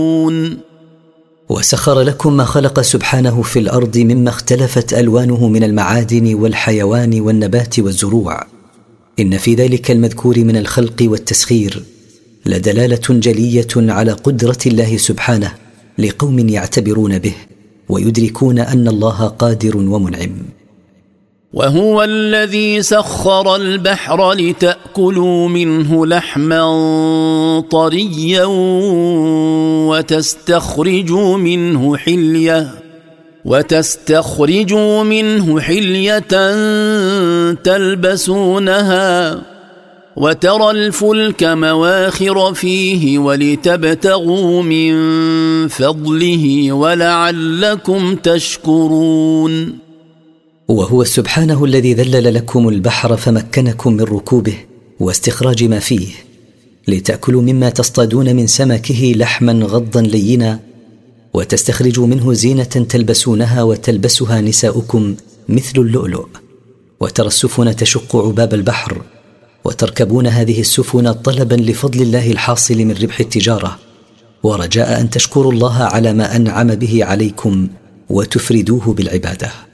وسخر لكم ما خلق سبحانه في الأرض مما اختلفت ألوانه من المعادن والحيوان والنبات والزروع. إن في ذلك المذكور من الخلق والتسخير لدلالة جلية على قدرة الله سبحانه لقوم يعتبرون به ويدركون أن الله قادر ومنعم. وهو الذي سخر البحر لتأكلوا منه لحما طريا وتستخرجوا منه حلية تلبسونها وترى الفلك مواخر فيه ولتبتغوا من فضله ولعلكم تشكرون. وهو سبحانه الذي ذلل لكم البحر فمكنكم من ركوبه واستخراج ما فيه لتأكلوا مما تصطادون من سمكه لحما غضا لينا وتستخرجوا منه زينة تلبسونها وتلبسها نساؤكم مثل اللؤلؤ، وترى السفن تشق عباب البحر وتركبون هذه السفن طلبا لفضل الله الحاصل من ربح التجارة ورجاء أن تشكروا الله على ما أنعم به عليكم وتفردوه بالعبادة.